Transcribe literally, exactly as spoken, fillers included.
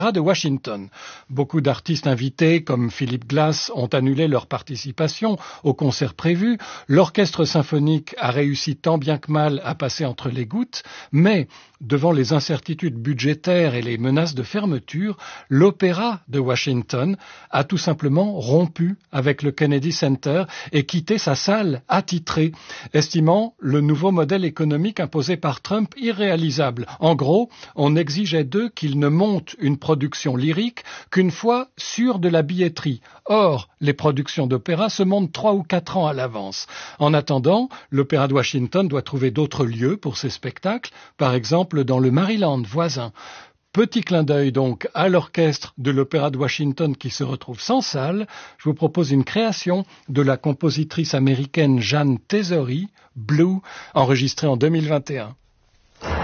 de Washington. Beaucoup d'artistes invités, comme Philip Glass, ont annulé leur participation au concert prévu. L'orchestre symphonique a réussi tant bien que mal à passer entre les gouttes, mais devant les incertitudes budgétaires et les menaces de fermeture, l'Opéra de Washington a tout simplement rompu avec le Kennedy Center et quitté sa salle attitrée, estimant le nouveau modèle économique imposé par Trump irréalisable. En gros, on exigeait d'eux qu'ils ne montent une production lyrique qu'une fois sûrs de la billetterie. Or, les productions d'opéra se montent trois ou quatre ans à l'avance. En attendant, l'Opéra de Washington doit trouver d'autres lieux pour ses spectacles, par exemple dans le Maryland voisin. Petit clin d'œil donc à l'orchestre de l'Opéra de Washington qui se retrouve sans salle. Je vous propose une création de la compositrice américaine Jeanne Tesori, Blue, enregistrée en deux mille vingt et un.